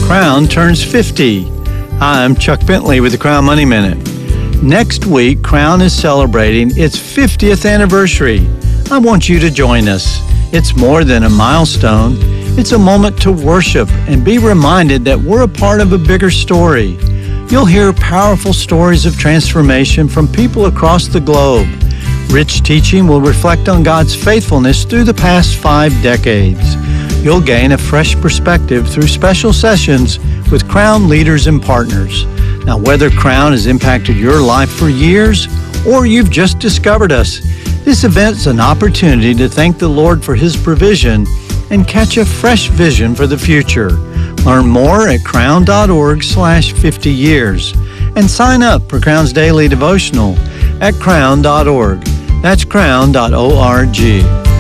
Crown turns 50. I'm Chuck Bentley with the Crown Money Minute. Next week, Crown is celebrating its 50th anniversary. I want you to join us. It's more than a milestone. It's a moment to worship and be reminded that we're a part of a bigger story. You'll hear powerful stories of transformation from people across the globe. Rich teaching will reflect on God's faithfulness through the past 5 decades. You'll gain a fresh perspective through special sessions with Crown leaders and partners. Now, whether Crown has impacted your life for years or you've just discovered us, this event's an opportunity to thank the Lord for His provision and catch a fresh vision for the future. Learn more at crown.org/50 years and sign up for Crown's daily devotional at crown.org. That's crown.org.